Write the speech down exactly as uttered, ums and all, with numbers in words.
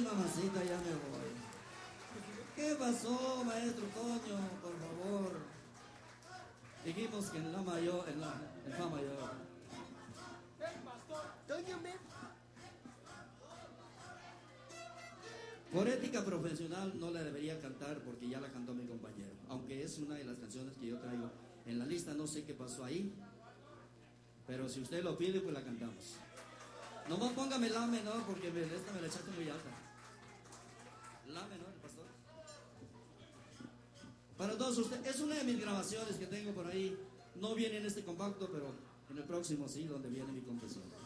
mamacita, ya me voy. ¿Qué pasó, maestro Toño? Por favor. Dijimos que en la mayor, en la en fa mayor. Toño, me... Por ética profesional no la debería cantar porque ya la cantó mi compañero. Aunque es una de las canciones que yo traigo en la lista, no sé qué pasó ahí. Pero si usted lo pide, pues la cantamos. Nomás póngame la menor porque me, esta me la echaste muy alta. La menor, pastor. Para todos ustedes, es una de mis grabaciones que tengo por ahí. No viene en este compacto, pero en el próximo sí, donde viene mi confesión.